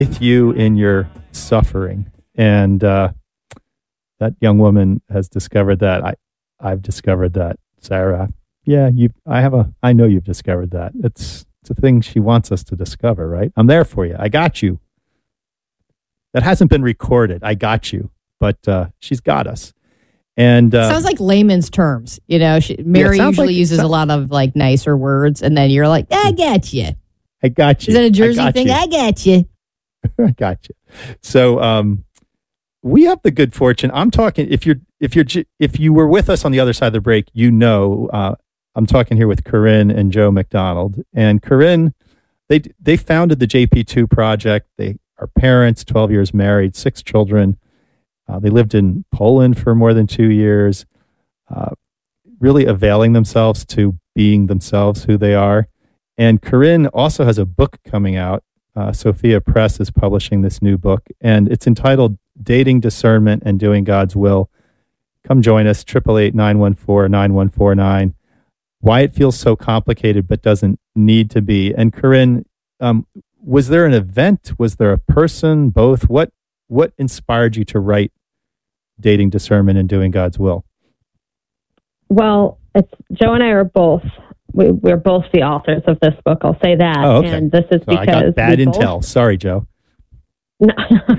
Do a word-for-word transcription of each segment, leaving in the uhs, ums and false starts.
with you in your suffering. And uh, that young woman has discovered that. I, I've discovered that, Sarah. Yeah, you. I have a. I know you've discovered that. It's it's a thing she wants us to discover, right? I'm there for you. I got you. That hasn't been recorded. I got you, but uh, she's got us. And uh, sounds like layman's terms. You know, she, Mary yeah, usually like, uses a lot of like nicer words, and then you're like, "I got you." I got you. Is that a Jersey I thing? You. I got you. I got you. So um, we have the good fortune. I'm talking. If you're, if you're, if you were with us on the other side of the break, you know, uh, I'm talking here with Corinne and Joe McDonald. And Corinne, they they founded the J P two Project. They are parents, twelve years married, six children. Uh, they lived in Poland for more than two years, uh, really availing themselves to being themselves who they are. And Corinne also has a book coming out. Uh, Sophia Press is publishing this new book, and it's entitled Dating, Discernment, and Doing God's Will. Come join us, eight eight eight, nine one four, nine one four nine. Why it feels so complicated but doesn't need to be. And Corinne, um, was there an event? Was there a person? Both? What What inspired you to write Dating, Discernment, and Doing God's Will? Well, it's, Joe and I are both, we, we're both the authors of this book. I'll say that. Oh, okay. And this is So because I got bad intel. Both, Sorry, Joe. No,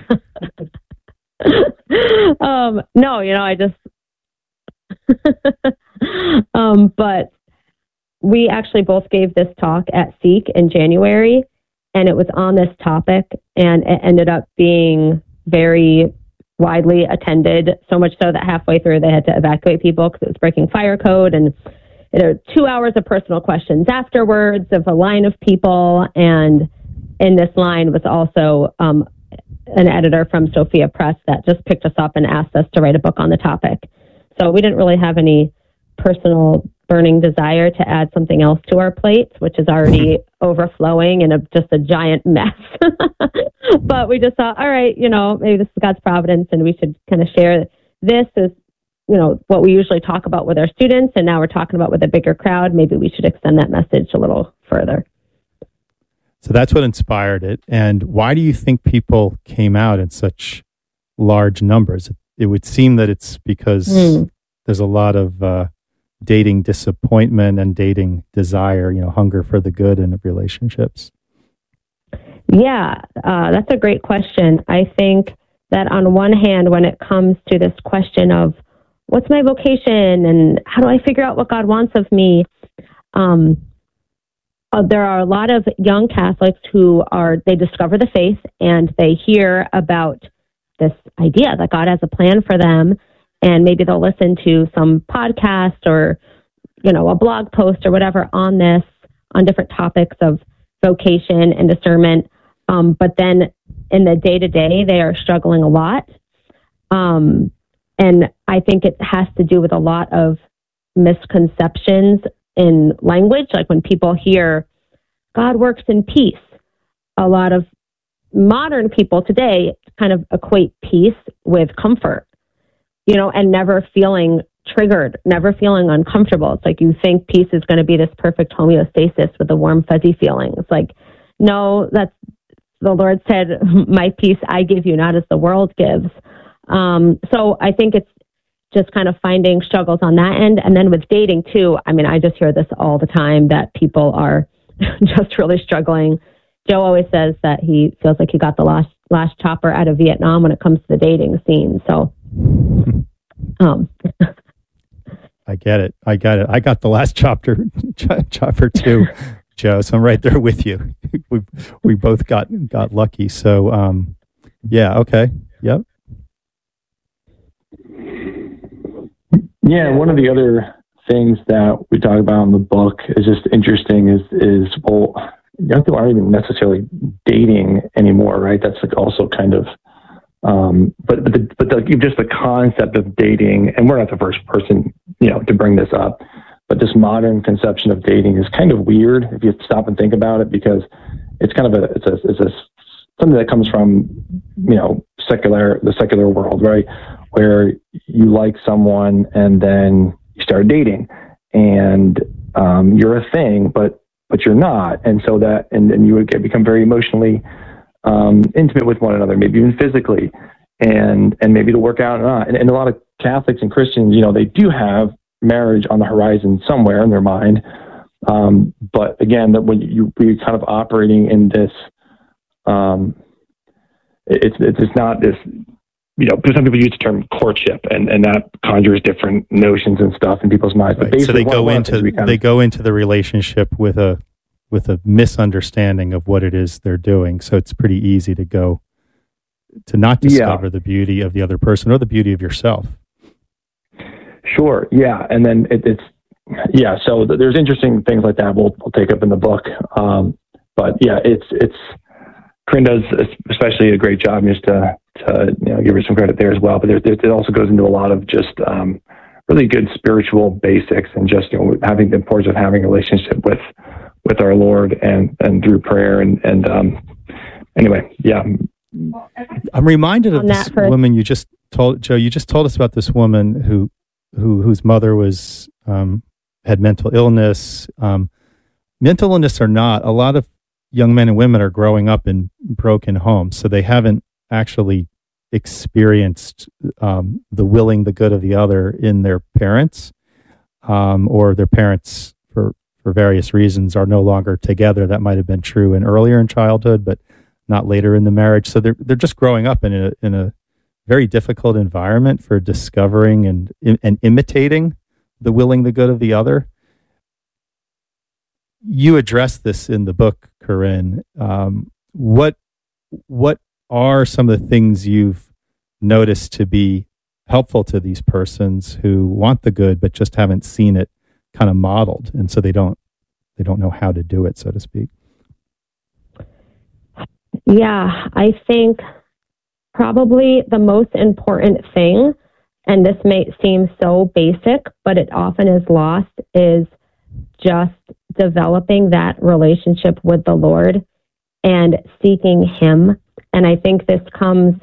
um, no, you know, I just, um, but we actually both gave this talk at Seek in January, and it was on this topic, and it ended up being very widely attended, so much so that halfway through they had to evacuate people because it was breaking fire code. And there were two hours of personal questions afterwards of a line of people. And in this line was also um, an editor from Sophia Press that just picked us up and asked us to write a book on the topic. So we didn't really have any personal burning desire to add something else to our plates, which is already overflowing and a, just a giant mess. But we just thought, all right, you know, maybe this is God's providence, and we should kind of share this as, you know, what we usually talk about with our students, and now we're talking about with a bigger crowd. Maybe we should extend that message a little further. So that's what inspired it. And why do you think people came out in such large numbers? It would seem that it's because mm. there's a lot of uh, dating disappointment and dating desire, you know, hunger for the good in relationships. Yeah, uh, that's a great question. I think that on one hand, when it comes to this question of what's my vocation and how do I figure out what God wants of me, um, uh, there are a lot of young Catholics who are, they discover the faith and they hear about this idea that God has a plan for them, and maybe they'll listen to some podcast or, you know, a blog post or whatever on this, on different topics of vocation and discernment. Um, but then in the day-to-day, they are struggling a lot. Um, and I think it has to do with a lot of misconceptions in language. Like when people hear God works in peace, a lot of modern people today kind of equate peace with comfort, you know, and never feeling triggered, never feeling uncomfortable. It's like you think peace is going to be this perfect homeostasis with a warm, fuzzy feeling. It's like, no, that's, the Lord said, my peace I give you, not as the world gives. Um, so I think it's just kind of finding struggles on that end. And then with dating too, I mean, I just hear this all the time that people are just really struggling. Joe always says that he feels like he got the last, last chopper out of Vietnam when it comes to the dating scene. So, um, I get it. I get it. I got the last chopper, ch- chopper too, Joe. So I'm right there with you. we we both got got lucky. So um, yeah. Okay. Yep. Yeah. One of the other things that we talk about in the book is just interesting. Is is well, young people aren't even necessarily dating anymore, right? That's like also kind of. Um, but but, the, but the, just the concept of dating, and we're not the first person, you know, to bring this up, but this modern conception of dating is kind of weird if you stop and think about it, because it's kind of a it's a it's a something that comes from, you know, secular the secular world, right, where you like someone and then you start dating, and um, you're a thing, but but you're not, and so that and then you would get become very emotionally um, intimate with one another, maybe even physically, and and maybe to work out or not. And, and a lot of Catholics and Christians, you know, they do have marriage on the horizon somewhere in their mind. Um, but again, that when you we're kind of operating in this, um, it's it's not this, you know, some people use the term courtship, and, and that conjures different notions and stuff in people's minds. Right. But So they go one, into one they of, go into the relationship with a with a misunderstanding of what it is they're doing. So it's pretty easy to go to not discover yeah. the beauty of the other person or the beauty of yourself. Sure. Yeah. And then it, it's, yeah. So th- there's interesting things like that we'll, we'll take up in the book. Um, but yeah, it's, it's, Corinne does especially a great job just to, to you know, give her some credit there as well. But there, there, it also goes into a lot of just um, really good spiritual basics and just, you know, having the importance of having a relationship with, with our Lord and, and through prayer. And, and um, anyway, yeah. I'm reminded of On this that first- woman you just told, Joe, you just told us about this woman who, who, whose mother was, um, had mental illness. Um, mental illness or not, a lot of young men and women are growing up in broken homes, so they haven't actually experienced um, the willing the good of the other in their parents, um, or their parents, for, for various reasons, are no longer together. That might have been true in earlier in childhood, but not later in the marriage. So they're they're just growing up in a in a very difficult environment for discovering and and imitating the willing the good of the other. You address this in the book, Corinne. Um, what what are some of the things you've noticed to be helpful to these persons who want the good but just haven't seen it kind of modeled, and so they don't they don't know how to do it, so to speak? Yeah, I think probably the most important thing, and this may seem so basic, but it often is lost, is just developing that relationship with the Lord and seeking Him. And I think this comes,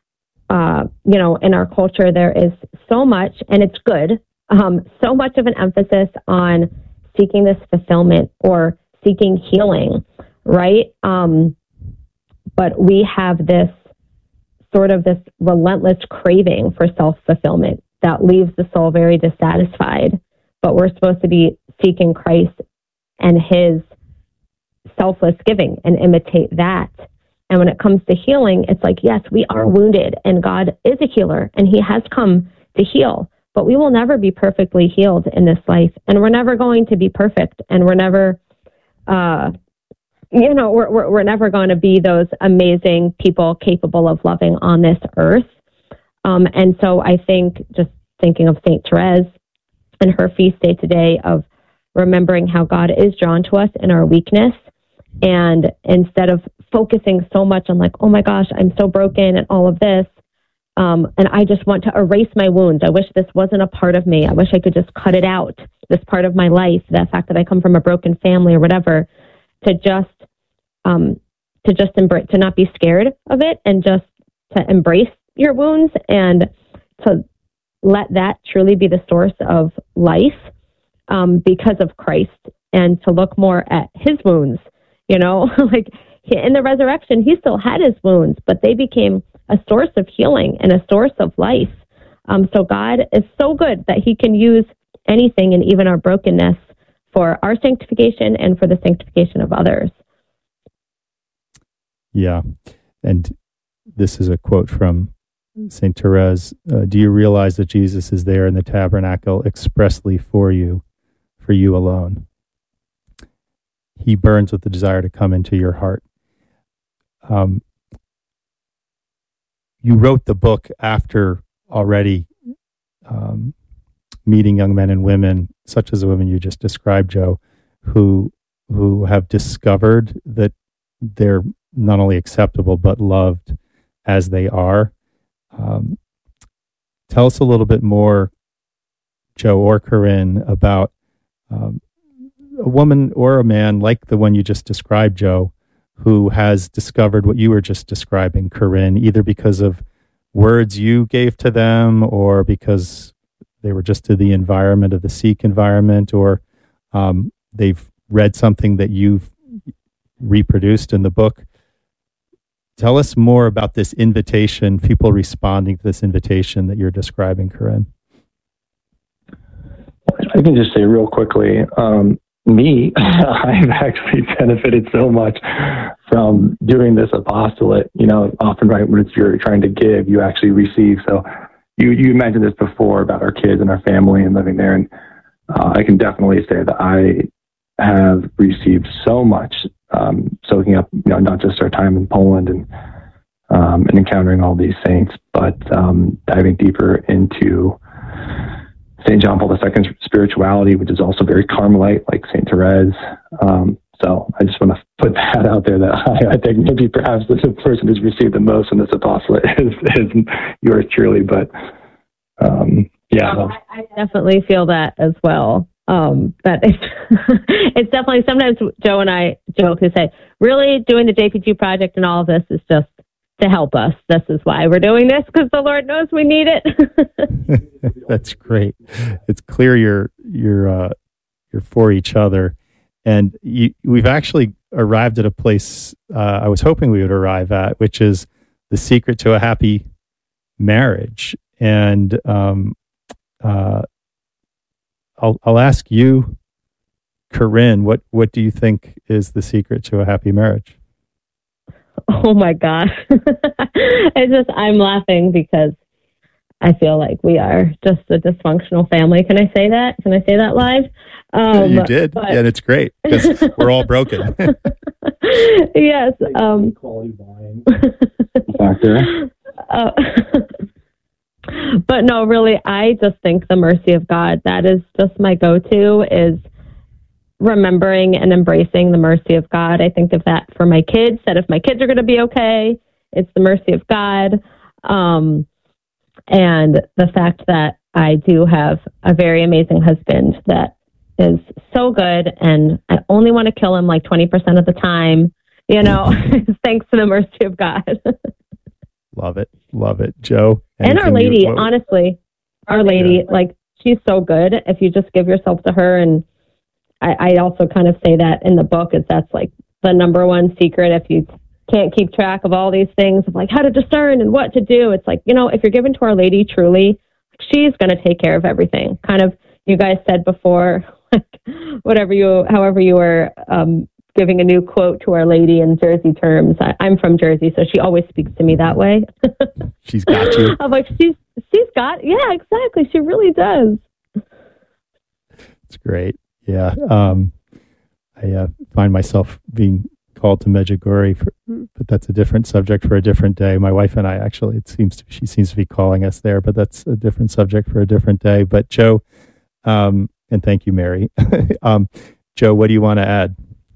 uh, you know, in our culture, there is so much, and it's good, um, so much of an emphasis on seeking this fulfillment or seeking healing, right? Um, but we have this sort of this relentless craving for self-fulfillment that leaves the soul very dissatisfied. But we're supposed to be seeking Christ and His selfless giving and imitate that. And when it comes to healing, it's like, yes, we are wounded and God is a healer and He has come to heal, but we will never be perfectly healed in this life. And we're never going to be perfect. And we're never, uh, you know, we're, we're, we're never going to be those amazing people capable of loving on this earth. Um, and so I think, just thinking of Saint Therese and her feast day today, of remembering how God is drawn to us in our weakness. And instead of focusing so much on like, oh my gosh, I'm so broken and all of this, um, and I just want to erase my wounds. I wish this wasn't a part of me. I wish I could just cut it out, this part of my life, the fact that I come from a broken family or whatever, to just um, to just embrace, to not be scared of it, and just to embrace your wounds and to let that truly be the source of life, um, because of Christ, and to look more at His wounds. You know, like in the resurrection, He still had His wounds, but they became a source of healing and a source of life. Um, so God is so good that He can use anything and even our brokenness for our sanctification and for the sanctification of others. Yeah. And this is a quote from Saint Therese. Uh, do you realize that Jesus is there in the tabernacle expressly for you, for you alone? He burns with the desire to come into your heart. Um, you wrote the book after already um, meeting young men and women, such as the women you just described, Joe, who who have discovered that they're not only acceptable but loved as they are. Um, tell us a little bit more, Joe or Corinne, about um, a woman or a man like the one you just described, Joe, who has discovered what you were just describing, Corinne, either because of words you gave to them or because they were just to the environment of the Sikh environment, or um, they've read something that you've reproduced in the book. tell us more about this invitation, people responding to this invitation that you're describing, Corinne. I can just say real quickly, um, me, I've actually benefited so much from doing this apostolate. You know, often, right, when it's, you're trying to give, you actually receive. So you, you mentioned this before about our kids and our family and living there. And uh, I can definitely say that I have received so much, um, soaking up, you know, not just our time in Poland and, um, and encountering all these saints, but um, diving deeper into Saint John Paul the Second's spirituality, which is also very Carmelite, like Saint Therese. Um, so I just want to put that out there that I, I think maybe perhaps the person who's received the most in this apostolate is, is yours truly. But um, yeah. Um, I, I definitely feel that as well. Um, that it's, it's definitely, sometimes Joe and I joke and say, really doing the J P two project and all of this is just to help us. This is why we're doing this, because the Lord knows we need it. That's great. It's clear you're you're uh, you're for each other, and you, we've actually arrived at a place uh, I was hoping we would arrive at, which is the secret to a happy marriage. And um, uh, I'll I'll ask you, Corinne, what what do you think is the secret to a happy marriage? Oh my gosh. It's just, I'm laughing because I feel like we are just a dysfunctional family. Can I say that? Can I say that live? Um, you did. But... and it's great because we're all broken. Yes. Um, quality wine factor. Uh, but no, really, I just think the mercy of God, that is just my go-to, is remembering and embracing the mercy of God. I think of that for my kids, that if my kids are going to be okay, it's the mercy of God. Um, and the fact that I do have a very amazing husband that is so good, and I only want to kill him like twenty percent of the time, you know, thanks to the mercy of God. Love it. Love it. Joe? And Our Lady, you, honestly, Our Lady, yeah. like, she's so good. If you just give yourself to her, and I, I also kind of say that in the book, is that's like the number one secret. If you can't keep track of all these things of like how to discern and what to do, it's like, you know, if you're given to Our Lady truly, she's going to take care of everything. Kind of, you guys said before, like whatever you, however you were um, giving a new quote to Our Lady in Jersey terms. I, I'm from Jersey, so she always speaks to me that way. She's got you. I'm like, she's she's got, yeah, exactly. She really does. It's great. Yeah. Um, I uh, find myself being called to Medjugorje, for, but that's a different subject for a different day. My wife and I, actually, it seems to, she seems to be calling us there, but that's a different subject for a different day. But Joe, um, and thank you, Mary. um, Joe, what do you want to add?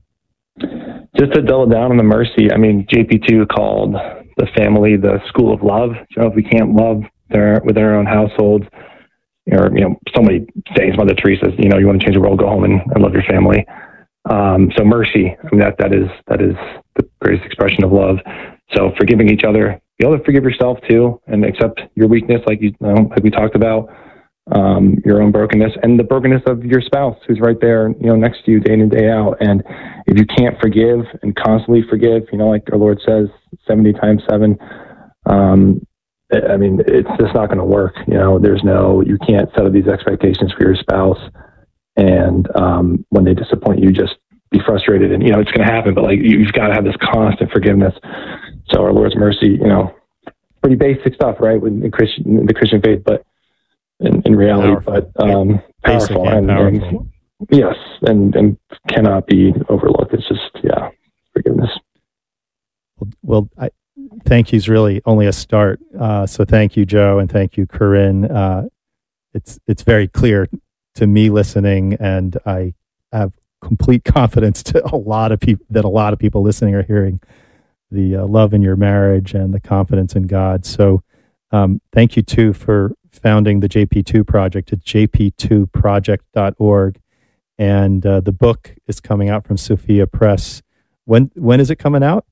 Just to double down on the mercy. I mean, J P two called the family the school of love. You know, if we can't love their, within our own households, or, you know, somebody saying, Mother Teresa, you know, you want to change the world, go home and, and love your family. Um, so mercy, I mean, that, that is, that is the greatest expression of love. So forgiving each other, be able to forgive yourself too, and accept your weakness, like you, you know, like we talked about, um, your own brokenness and the brokenness of your spouse who's right there, you know, next to you day in and day out. And if you can't forgive and constantly forgive, you know, like our Lord says, seventy times seven, um, I mean, it's just not going to work. You know, there's no, you can't set up these expectations for your spouse. And um, when they disappoint you, just be frustrated. And, you know, it's going to happen, but like, you've got to have this constant forgiveness. So our Lord's mercy, you know, pretty basic stuff, right? With the Christian, in the Christian faith, but in, in reality, powerful. but um, powerful. And, and, powerful. And yes, and, and cannot be overlooked. It's just, yeah, forgiveness. Well, well I, thank you is really only a start. Uh, so thank you, Joe, and thank you, Corinne. Uh, it's it's very clear to me listening, and I have complete confidence to a lot of people that a lot of people listening are hearing the uh, love in your marriage and the confidence in God. So um, thank you too for founding the J P two project at j p two project dot org, and uh, the book is coming out from Sophia Press. When when is it coming out?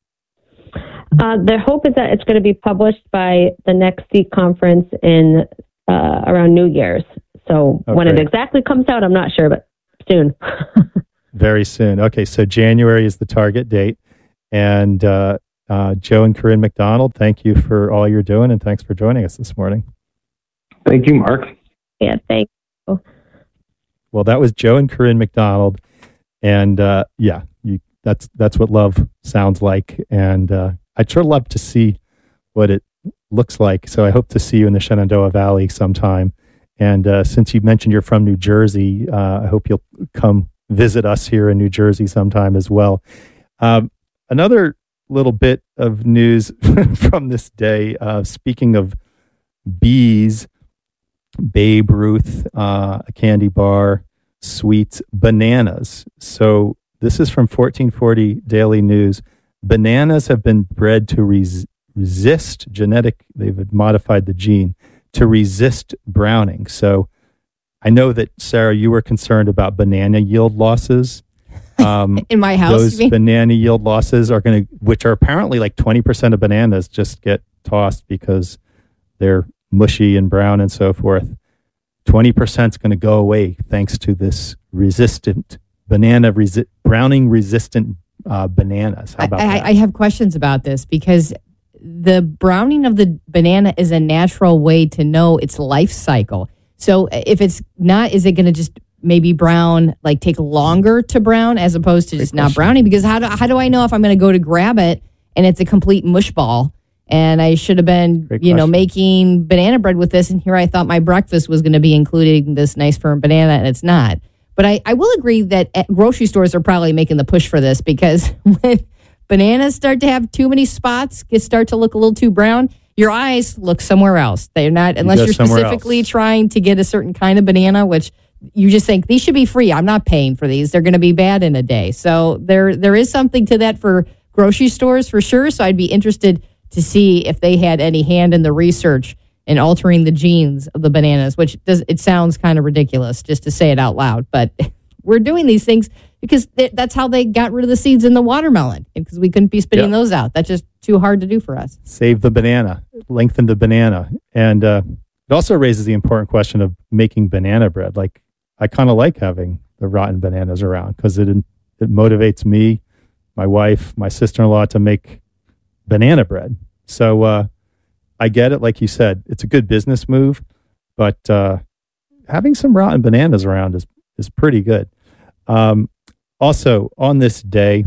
Uh, the hope is that it's going to be published by the next Seek conference in uh, around New Year's. So okay. When it exactly comes out, I'm not sure, but soon. Very soon. Okay, so January is the target date. And uh, Uh, Joe and Corinne McDonald, thank you for all you're doing, and thanks for joining us this morning. Thank you, Mark. Yeah, thank you. Well, that was Joe and Corinne McDonald, and uh, yeah, you, that's that's what love sounds like, and uh, I'd sure love to see what it looks like. So I hope to see you in the Shenandoah Valley sometime. And uh, since you mentioned you're from New Jersey, uh, I hope you'll come visit us here in New Jersey sometime as well. Um, another little bit of news from this day. Uh, speaking of bees, Babe Ruth, uh, a candy bar, sweets, bananas. So this is from fourteen forty Daily News. Bananas have been bred to res- resist genetic, they've modified the gene to resist browning. So I know that, Sarah, you were concerned about banana yield losses. Um, In my house, those you mean? banana yield losses are going to, which are apparently like twenty percent of bananas just get tossed because they're mushy and brown and so forth. twenty percent is going to go away thanks to this resistant banana, resi- browning resistant uh, bananas. How about I, that? I, I have questions about this because the browning of the banana is a natural way to know its life cycle. So if it's not, is it going to just maybe brown, like take longer to brown as opposed to Great just not question. browning? Because how do, how do I know if I'm going to go to grab it and it's a complete mush ball and I should have been, Great you know, question. making banana bread with this, and here I thought my breakfast was going to be including this nice firm banana, and it's not. But I, I will agree that at grocery stores are probably making the push for this, because when bananas start to have too many spots, get start to look a little too brown, your eyes look somewhere else. They're not, unless go you're somewhere specifically else. trying to get a certain kind of banana, which you just think these should be free. I'm not paying for these. They're going to be bad in a day. So there there is something to that for grocery stores for sure. So I'd be interested to see if they had any hand in the research in altering the genes of the bananas, which does, it sounds kind of ridiculous just to say it out loud, but we're doing these things because th- that's how they got rid of the seeds in the watermelon, because we couldn't be spitting Yeah. those out. That's just too hard to do for us. Save the banana, lengthen the banana. And uh, it also raises the important question of making banana bread. Like, I kind of like having the rotten bananas around because it, it motivates me, my wife, my sister-in-law to make banana bread. So uh, I get it. Like you said, it's a good business move, but uh, having some rotten bananas around is, is pretty good. Um, also, on this day,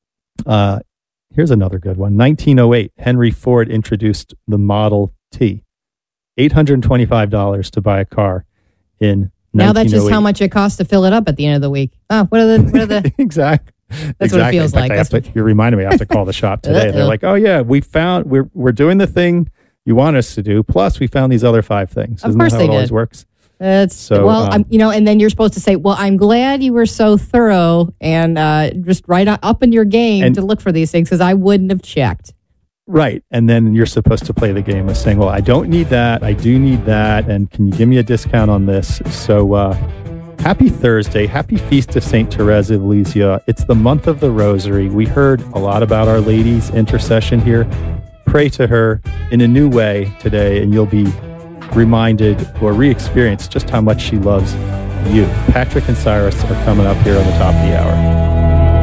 uh, here's another good one. nineteen oh eight, Henry Ford introduced the Model T. eight hundred twenty-five dollars to buy a car in Now that's just how nineteen oh eight. much it costs to fill it up at the end of the week. Oh, what are the, what are the, exactly. That's what it feels In fact, like. I have That's to, you're reminding me I have to call the shop today. They're Uh-oh. like, "Oh yeah, we found we're we're doing the thing you want us to do. Plus, we found these other five things." Of Isn't course that how they it always did. works? That's So, well, um, I'm, you know, and then you're supposed to say, "Well, I'm glad you were so thorough and uh, just right on- up in your game And- to look for these things, because I wouldn't have checked." Right. And then you're supposed to play the game of saying, "Well, I don't need that. I do need that. And can you give me a discount on this?" So, uh, happy Thursday. Happy Feast of Saint Therese of Lisieux. It's the month of the Rosary. We heard a lot about Our Lady's intercession here. Pray to her in a new way today, and you'll be reminded or re-experience just how much she loves you. Patrick and Cyrus are coming up here on the top of the hour.